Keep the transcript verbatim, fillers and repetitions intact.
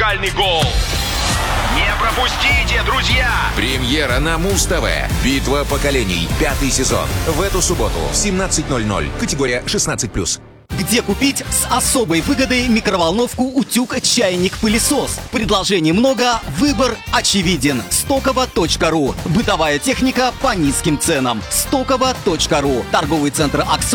уникальный гол. Не пропустите, друзья! Премьера на Муз-ТВ. Битва поколений. Пятый сезон. В эту субботу в семнадцать ноль ноль. Категория шестнадцать плюс. Где купить с особой выгодой микроволновку, утюг, чайник, пылесос? Предложений много, выбор очевиден. стоково точка ру. Бытовая техника по низким ценам. стоково точка ру. Торговый центр «Аксон».